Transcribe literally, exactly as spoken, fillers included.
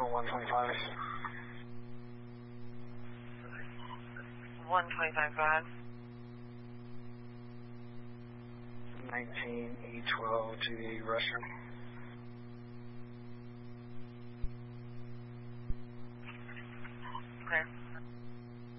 one twenty-five. one twenty-five, go ahead. nineteen E twelve to the restroom. Okay.